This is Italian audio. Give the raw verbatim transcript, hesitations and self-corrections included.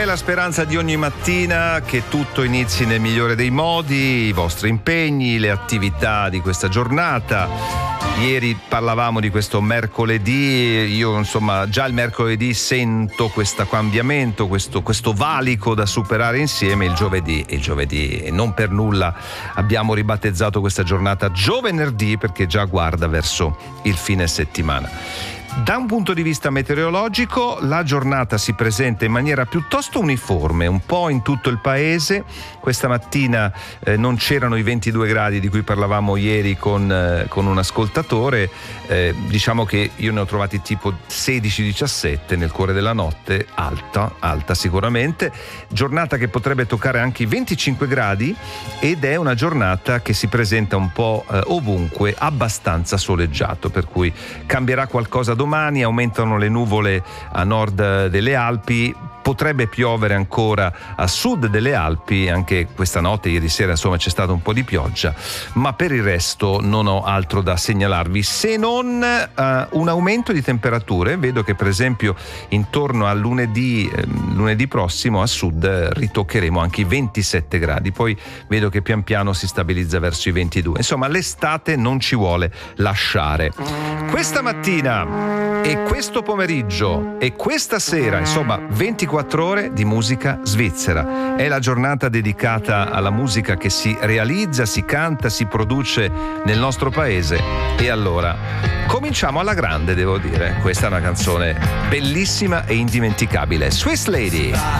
È la speranza di ogni mattina che tutto inizi nel migliore dei modi, i vostri impegni, le attività di questa giornata. Ieri parlavamo di questo mercoledì, io insomma già il mercoledì sento questo cambiamento, questo, questo valico da superare insieme. Il giovedì, il giovedì, e non per nulla abbiamo ribattezzato questa giornata giovenerdì, perché già guarda verso il fine settimana. Da un punto di vista meteorologico, la giornata si presenta in maniera piuttosto uniforme, un po' in tutto il paese. Questa mattina eh, non c'erano i ventidue gradi di cui parlavamo ieri con, eh, con un ascoltatore. Eh, diciamo che io ne ho trovati tipo sedici diciassette nel cuore della notte, alta, alta sicuramente. Giornata che potrebbe toccare anche i venticinque gradi, ed è una giornata che si presenta un po' eh, ovunque, abbastanza soleggiato, per cui cambierà qualcosa domani. Aumentano le nuvole a nord delle Alpi, potrebbe piovere ancora a sud delle Alpi, anche questa notte, ieri sera insomma c'è stato un po' di pioggia, ma per il resto non ho altro da segnalarvi se non uh, un aumento di temperature. Vedo che per esempio intorno al lunedì, eh, lunedì prossimo a sud ritoccheremo anche i ventisette gradi, poi vedo che pian piano si stabilizza verso i ventidue. Insomma, l'estate non ci vuole lasciare. Questa mattina e questo pomeriggio e questa sera, insomma ventiquattro ore di musica svizzera. È la giornata dedicata alla musica che si realizza, si canta, si produce nel nostro paese. E allora cominciamo alla grande, devo dire. Questa è una canzone bellissima e indimenticabile. Swiss Lady.